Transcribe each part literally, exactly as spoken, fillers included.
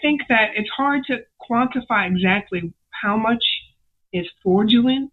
think that it's hard to quantify exactly how much is fraudulent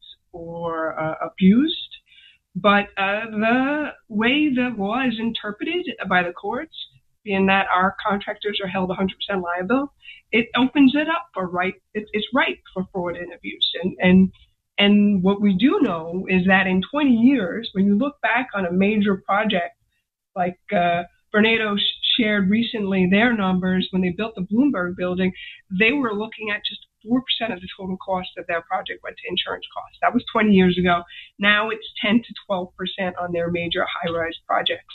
or uh, abused, but uh, the way the law is interpreted by the courts, in that our contractors are held one hundred percent liable, it opens it up for right. It, it's ripe for fraud and abuse. And, and and what we do know is that in twenty years, when you look back on a major project like uh, Vornado shared recently their numbers when they built the Bloomberg building, they were looking at just four percent of the total cost of their project went to insurance costs. That was twenty years ago. Now it's ten to twelve percent on their major high-rise projects.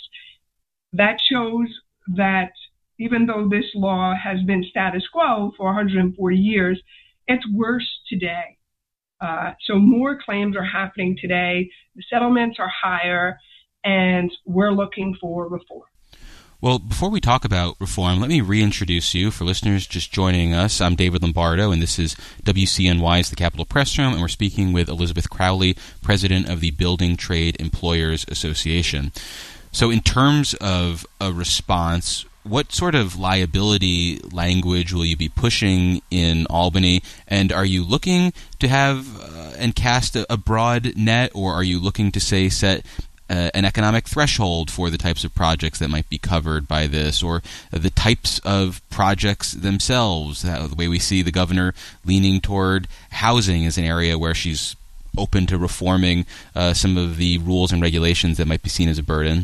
That shows that even though this law has been status quo for one hundred forty years, it's worse today. Uh, so more claims are happening today, the settlements are higher, and we're looking for reform. Well, before we talk about reform, let me reintroduce you. For listeners just joining us, I'm David Lombardo, and this is W C N Y's The Capitol Press Room, and we're speaking with Elizabeth Crowley, president of the Building Trade Employers Association. So in terms of a response, what sort of liability language will you be pushing in Albany? And are you looking to have uh, and cast a, a broad net, or are you looking to, say, set uh, an economic threshold for the types of projects that might be covered by this, or the types of projects themselves? Uh, the way we see the governor leaning toward housing as an area where she's open to reforming uh, some of the rules and regulations that might be seen as a burden?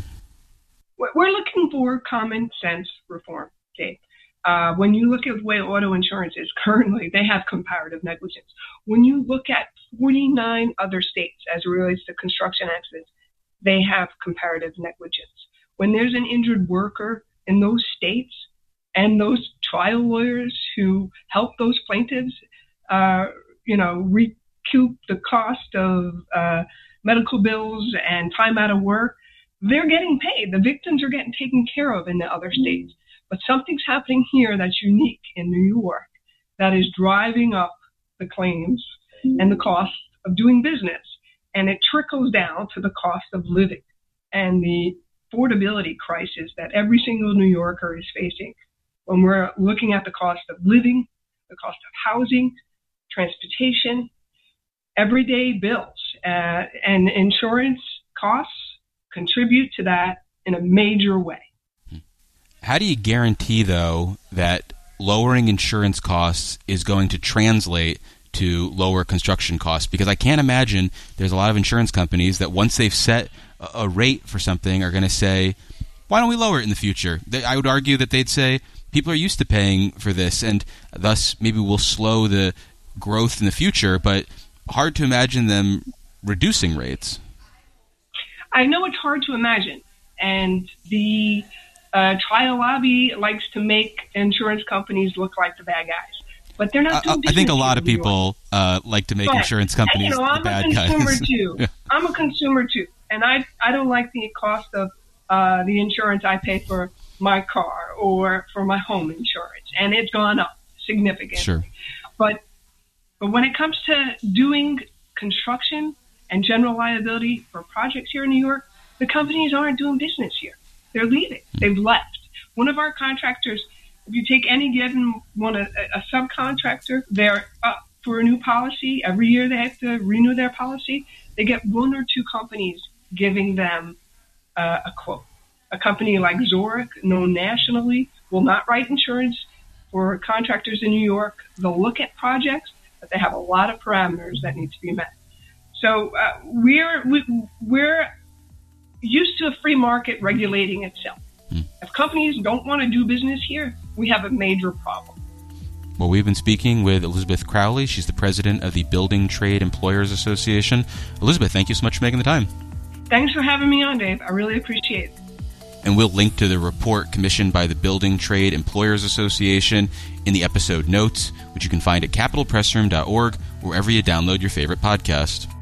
We're looking for common sense reform, Dave. Uh, when you look at the way auto insurance is currently, they have comparative negligence. When you look at forty-nine other states as it relates to construction accidents, they have comparative negligence. When there's an injured worker in those states and those trial lawyers who help those plaintiffs, uh, you know, recoup the cost of uh, medical bills and time out of work, they're getting paid. The victims are getting taken care of in the other states. But something's happening here that's unique in New York that is driving up the claims and the cost of doing business. And it trickles down to the cost of living and the affordability crisis that every single New Yorker is facing when we're looking at the cost of living, the cost of housing, transportation, everyday bills, uh, and insurance costs contribute to that in a major way. How do you guarantee, though, that lowering insurance costs is going to translate to lower construction costs? Because I can't imagine there's a lot of insurance companies that once they've set a rate for something are going to say, why don't we lower it in the future? I would argue that they'd say people are used to paying for this, and thus maybe we'll slow the growth in the future, but hard to imagine them reducing rates. I know it's hard to imagine, and the uh, trial lobby likes to make insurance companies look like the bad guys, but they're not doing I, I think a lot of people uh, like to make but, insurance companies you know, the bad guys. I'm a consumer guys. too. Yeah. I'm a consumer too, and I I don't like the cost of uh, the insurance I pay for my car or for my home insurance, and it's gone up significantly. Sure. But but when it comes to doing construction and general liability for projects here in New York, the companies aren't doing business here. They're leaving. They've left. One of our contractors, if you take any given one, a, a subcontractor, they're up for a new policy. Every year they have to renew their policy. They get one or two companies giving them uh, a quote. A company like Zurich, known nationally, will not write insurance for contractors in New York. They'll look at projects, but they have a lot of parameters that need to be met. So uh, we're we, we're used to a free market regulating itself. Hmm. If companies don't want to do business here, we have a major problem. Well, we've been speaking with Elizabeth Crowley. She's the president of the Building Trade Employers Association. Elizabeth, thank you so much for making the time. Thanks for having me on, Dave. I really appreciate it. And we'll link to the report commissioned by the Building Trade Employers Association in the episode notes, which you can find at capitol press room dot org, wherever you download your favorite podcast.